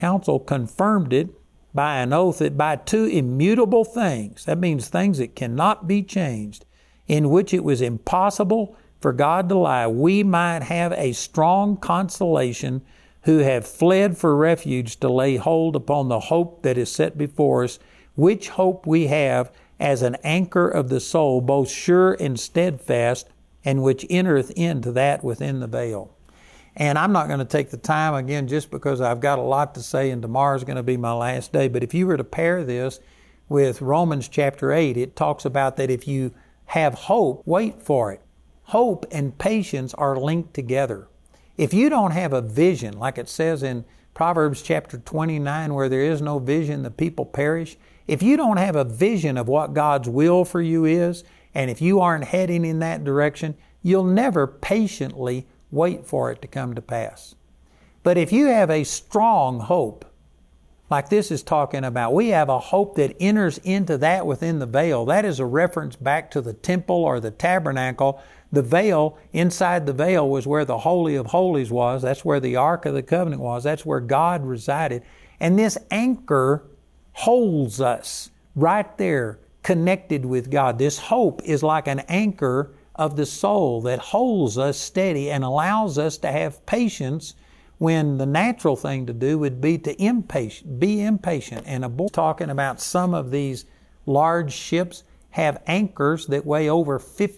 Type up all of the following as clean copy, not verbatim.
council confirmed it by an oath that by two immutable things, that means things that cannot be changed, in which it was impossible for God to lie, we might have a strong consolation who have fled for refuge to lay hold upon the hope that is set before us, which hope we have as an anchor of the soul, both sure and steadfast, and which entereth into that within the veil. And I'm not going to take the time again just because I've got a lot to say and tomorrow's going to be my last day. But if you were to pair this with Romans chapter 8, it talks about that if you have hope, wait for it. Hope and patience are linked together. If you don't have a vision, like it says in Proverbs chapter 29, where there is no vision, the people perish. If you don't have a vision of what God's will for you is, and if you aren't heading in that direction, you'll never patiently wait for it to come to pass. But if you have a strong hope, like this is talking about, we have a hope that enters into that within the veil. That is a reference back to the temple or the tabernacle. The veil, inside the veil was where the Holy of Holies was. That's where the Ark of the Covenant was. That's where God resided. And this anchor holds us right there, connected with God. This hope is like an anchor of the soul that holds us steady and allows us to have patience when the natural thing to do would be to be impatient and abort. Talking about some of these large ships have anchors that weigh over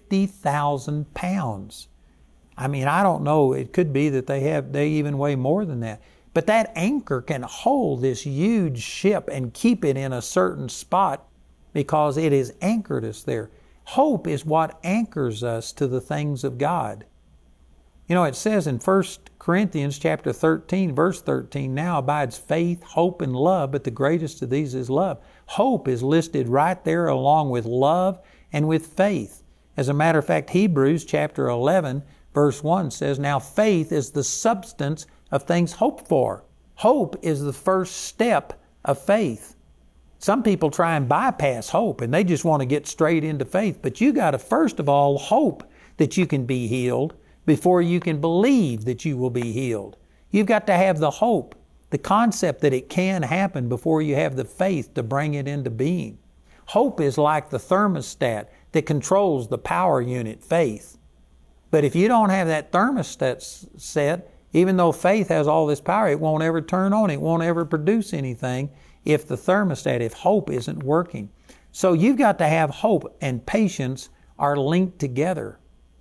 50,000 pounds. I mean, I don't know. It could be that they even weigh more than that. But that anchor can hold this huge ship and keep it in a certain spot because it has anchored us there. Hope is what anchors us to the things of God. You know, it says in 1 Corinthians chapter 13, verse 13, now abides faith, hope, and love, but the greatest of these is love. Hope is listed right there along with love and with faith. As a matter of fact, Hebrews chapter 11, verse 1 says, now faith is the substance of things hoped for. Hope is the first step of faith. Some people try and bypass hope and they just want to get straight into faith. But you got to first of all hope that you can be healed before you can believe that you will be healed. You've got to have the hope, the concept that it can happen before you have the faith to bring it into being. Hope is like the thermostat that controls the power unit, faith. But if you don't have that thermostat set, even though faith has all this power, it won't ever turn on. It won't ever produce anything if hope isn't working. So you've got to have hope, and patience are linked together.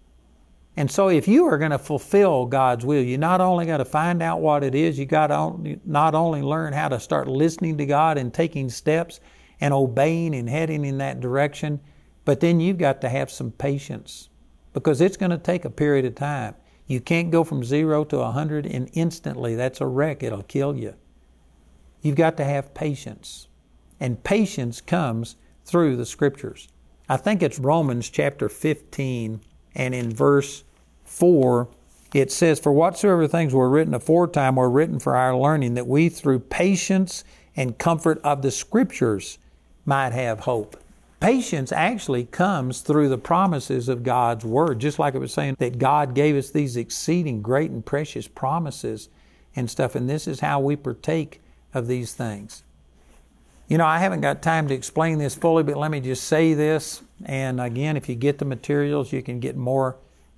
And so if you are going to fulfill God's will, you not only got to find out what it is, you got to not only learn how to start listening to God and taking steps and obeying and heading in that direction, but then you've got to have some patience because it's going to take a period of time. You can't go from 0 to 100 and instantly. That's a wreck. It'll kill you. You've got to have patience. And patience comes through the Scriptures. I think it's Romans chapter 15, and in verse 4, it says, for whatsoever things were written aforetime were written for our learning, that we through patience and comfort of the Scriptures might have hope. Patience actually comes through the promises of God's Word, just like it was saying that God gave us these exceeding great and precious promises and stuff, and this is how we partake of these things. You know, I haven't got time to explain this fully, but let me just say this. And again, if you get the materials, you can get more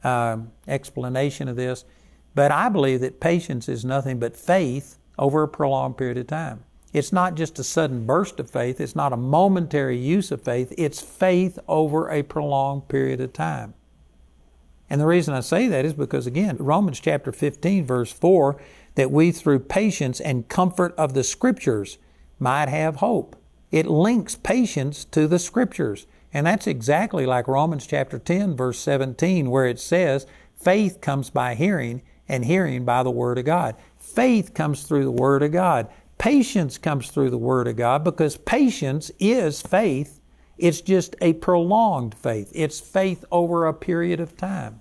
explanation of this. But I believe that patience is nothing but faith over a prolonged period of time. It's not just a sudden burst of faith. It's not a momentary use of faith. It's faith over a prolonged period of time. And the reason I say that is because, again, Romans chapter 15, verse 4, that we through patience and comfort of the Scriptures might have hope. It links patience to the Scriptures. And that's exactly like Romans chapter 10, verse 17, where it says, faith comes by hearing, and hearing by the Word of God. Faith comes through the Word of God. Patience comes through the Word of God, because patience is faith. It's just a prolonged faith. It's faith over a period of time.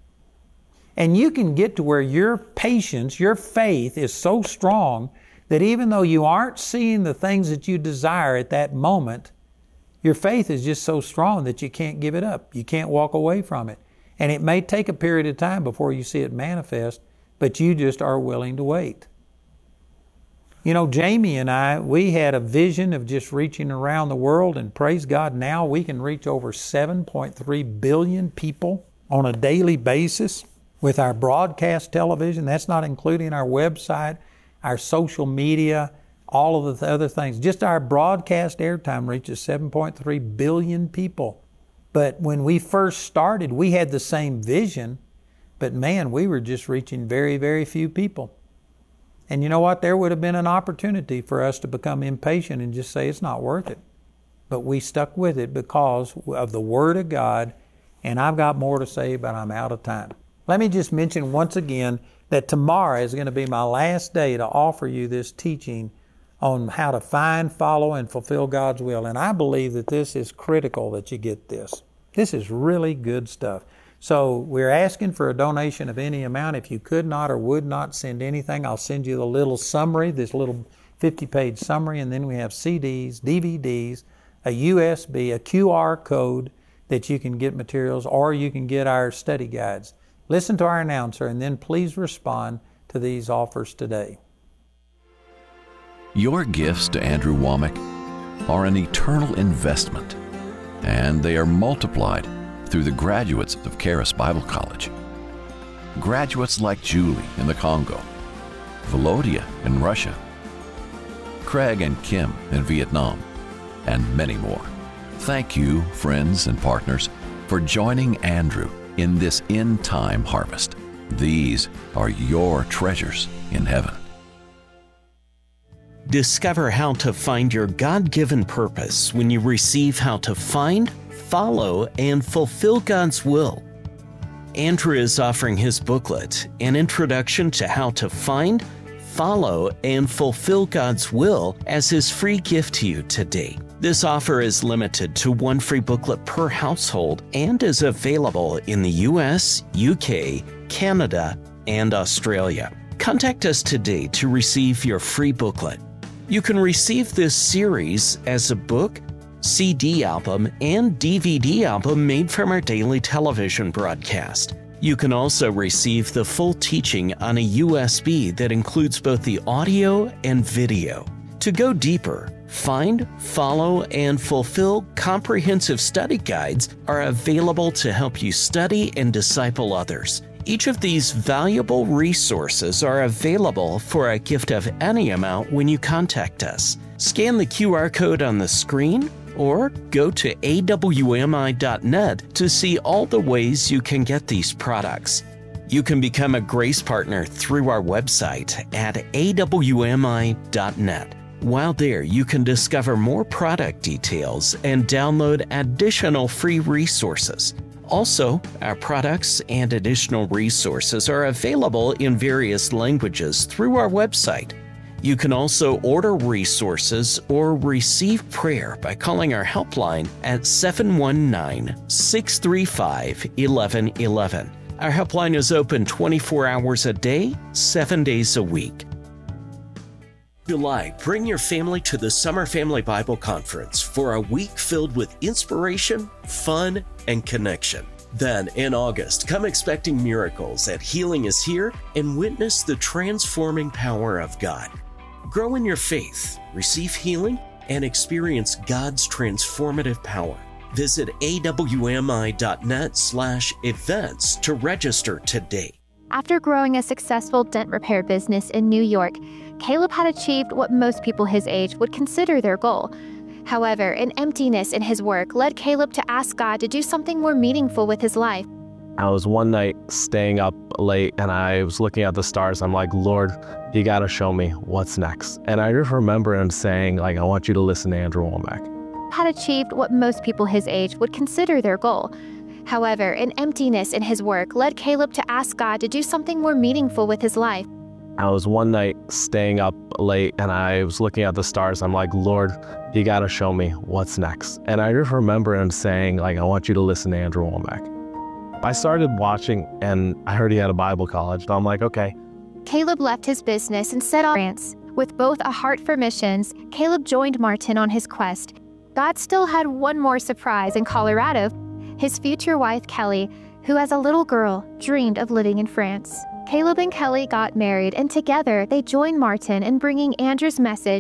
And you can get to where your patience, your faith is so strong that even though you aren't seeing the things that you desire at that moment, your faith is just so strong that you can't give it up. You can't walk away from it. And it may take a period of time before you see it manifest, but you just are willing to wait. You know, Jamie and I, we had a vision of just reaching around the world, and praise God, now we can reach over 7.3 billion people on a daily basis with our broadcast television. That's not including our website, our social media, all of the other things. Just our broadcast airtime reaches 7.3 billion people. But when we first started, we had the same vision, but man, we were just reaching very, very few people. And you know what? There would have been an opportunity for us to become impatient and just say it's not worth it. But we stuck with it because of the Word of God, and I've got more to say, but I'm out of time. Let me just mention once again that tomorrow is going to be my last day to offer you this teaching on how to find, follow, and fulfill God's will. And I believe that this is critical that you get this. This is really good stuff. So we're asking for a donation of any amount. If you could not or would not send anything, I'll send you the little summary, this little 50-page summary, and then we have CDs, DVDs, a USB, a QR code that you can get materials, or you can get our study guides. Listen to our announcer, and then please respond to these offers today. Your gifts to Andrew Wommack are an eternal investment, and they are multiplied through the graduates of Charis Bible College. Graduates like Julie in the Congo, Volodya in Russia, Craig and Kim in Vietnam, and many more. Thank you, friends and partners, for joining Andrew in this end-time harvest. These are your treasures in heaven. Discover how to find your God-given purpose when you receive how to find, follow, and fulfill God's will. Andrew is offering his booklet, An Introduction to How to Find, Follow, and Fulfill God's Will, as his free gift to you today. This offer is limited to one free booklet per household and is available in the US, UK, Canada, and Australia. Contact us today to receive your free booklet. You can receive this series as a book, CD album, and DVD album made from our daily television broadcast. You can also receive the full teaching on a USB that includes both the audio and video. To go deeper, Find, Follow, and Fulfill comprehensive study guides are available to help you study and disciple others. Each of these valuable resources are available for a gift of any amount when you contact us. Scan the QR code on the screen or go to awmi.net to see all the ways you can get these products. You can become a Grace Partner through our website at awmi.net. While there, you can discover more product details and download additional free resources. Also, our products and additional resources are available in various languages through our website. You can also order resources or receive prayer by calling our helpline at 719-635-1111. Our helpline is open 24 hours a day, 7 days a week. July, bring your family to the Summer Family Bible Conference for a week filled with inspiration, fun, and connection. Then, in August, come expecting miracles at Healing is Here and witness the transforming power of God. Grow in your faith, receive healing, and experience God's transformative power. Visit awmi.net/events to register today. After growing a successful dent repair business in New York, Caleb had achieved what most people his age would consider their goal. However, an emptiness in his work led Caleb to ask God to do something more meaningful with his life. I was one night staying up late and I was looking at the stars. I'm like, Lord, you got to show me what's next. And I just remember him saying, I want you to listen to Andrew Wommack. Had achieved what most people his age would consider their goal. However, an emptiness in his work led Caleb to ask God to do something more meaningful with his life. I was one night staying up late and I was looking at the stars. I'm like, Lord, you got to show me what's next. And I just remember him saying, I want you to listen to Andrew Wommack. I started watching and I heard he had a Bible college. So I'm like, okay. Caleb left his business and set off France. With both a heart for missions, Caleb joined Martin on his quest. God still had one more surprise in Colorado. His future wife, Kelly, who as a little girl dreamed of living in France. Caleb and Kelly got married, and together they joined Martin in bringing Andrew's message